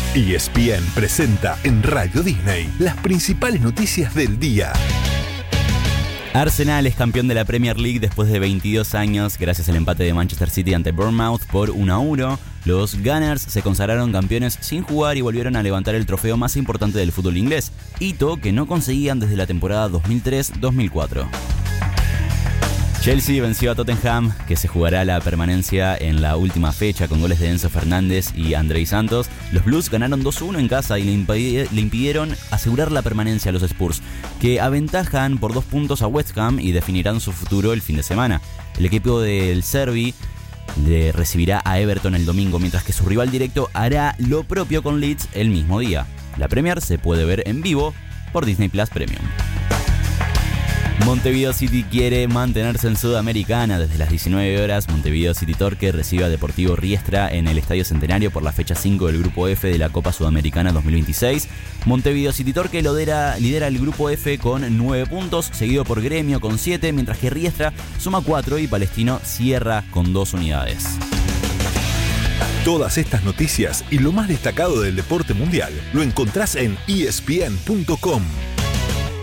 ESPN presenta en Radio Disney las principales noticias del día. Arsenal es campeón de la Premier League después de 22 años gracias al empate de Manchester City ante Bournemouth por 1-1. Los Gunners se consagraron campeones sin jugar y volvieron a levantar el trofeo más importante del fútbol inglés, hito que no conseguían desde la temporada 2003-2004. Chelsea venció a Tottenham, que se jugará la permanencia en la última fecha con goles de Enzo Fernández y Andrei Santos. Los Blues ganaron 2-1 en casa y le impidieron asegurar la permanencia a los Spurs, que aventajan por 2 puntos a West Ham y definirán su futuro el fin de semana. El equipo del Servi le recibirá a Everton el domingo, mientras que su rival directo hará lo propio con Leeds el mismo día. La Premier se puede ver en vivo por Disney Plus Premium. Montevideo City quiere mantenerse en Sudamericana. Desde las 19 horas, Montevideo City Torque recibe a Deportivo Riestra en el Estadio Centenario por la fecha 5 del Grupo F de la Copa Sudamericana 2026. Montevideo City Torque lidera el Grupo F con 9 puntos, seguido por Gremio con 7, mientras que Riestra suma 4 y Palestino cierra con 2 unidades. Todas estas noticias y lo más destacado del deporte mundial lo encontrás en ESPN.com.